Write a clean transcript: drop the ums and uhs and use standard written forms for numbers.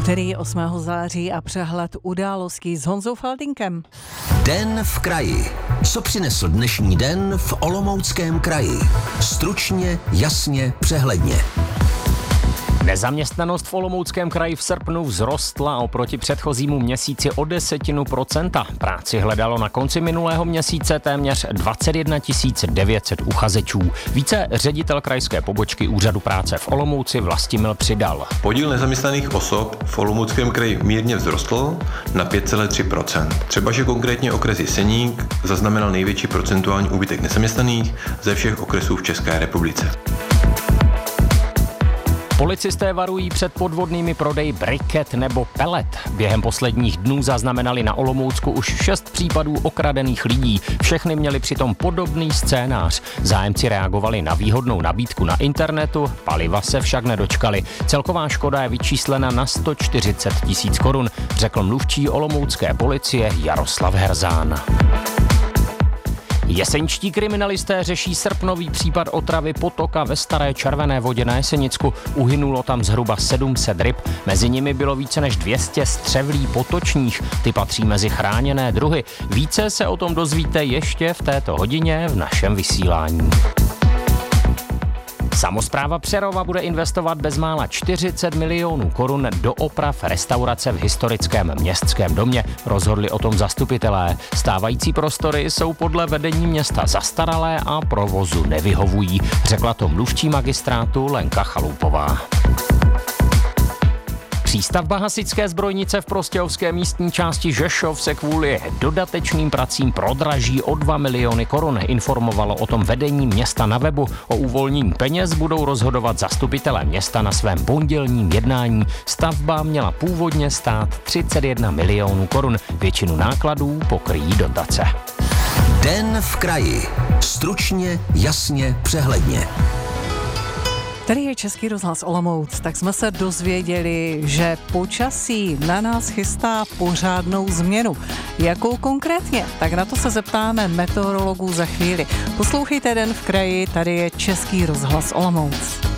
Úterý 8. září a přehled událostí s Honzou Faldinkem. Den v kraji. Co přinesl dnešní den v Olomouckém kraji? Stručně, jasně, přehledně. Nezaměstnanost v Olomouckém kraji v srpnu vzrostla oproti předchozímu měsíci o 0,1%. Práci hledalo na konci minulého měsíce téměř 21 900 uchazečů. Více ředitel krajské pobočky Úřadu práce v Olomouci Vlastimil Přidal. Podíl nezaměstnaných osob v Olomouckém kraji mírně vzrostl na 5,3%. Třeba, že konkrétně okres Jeseník zaznamenal největší procentuální úbytek nezaměstnaných ze všech okresů v České republice. Policisté varují před podvodnými prodeji briket nebo pelet. Během posledních dnů zaznamenali na Olomoucku už 6 případů okradených lidí. Všechny měli přitom podobný scénář. Zájemci reagovali na výhodnou nabídku na internetu, paliva se však nedočkali. Celková škoda je vyčíslena na 140 000 korun, řekl mluvčí olomoucké policie Jaroslav Herzán. Jeseňští kriminalisté řeší srpnový případ otravy potoka ve Staré Červené Vodě na Jesenicku. Uhynulo tam zhruba 700 ryb, mezi nimi bylo více než 200 střevlí potočních. Ty patří mezi chráněné druhy. Více se o tom dozvíte ještě v této hodině v našem vysílání. Samospráva Přerova bude investovat bezmála 40 milionů korun do oprav restaurace v historickém městském domě, rozhodli o tom zastupitelé. Stávající prostory jsou podle vedení města zastaralé a provozu nevyhovují, řekla to mluvčí magistrátu Lenka Chaloupová. Přístavba hasičské zbrojnice v prostějovské místní části Žešov se kvůli dodatečným pracím prodraží o 2 miliony korun. Informovalo o tom vedení města na webu. O uvolnění peněz budou rozhodovat zastupitelé města na svém pondělním jednání. Stavba měla původně stát 31 milionů korun. Většinu nákladů pokryjí dotace. Den v kraji. Stručně, jasně, přehledně. Tady je Český rozhlas Olomouc, tak jsme se dozvěděli, že počasí na nás chystá pořádnou změnu. Jakou konkrétně? Tak na to se zeptáme meteorologů za chvíli. Poslouchejte Den v kraji, tady je Český rozhlas Olomouc.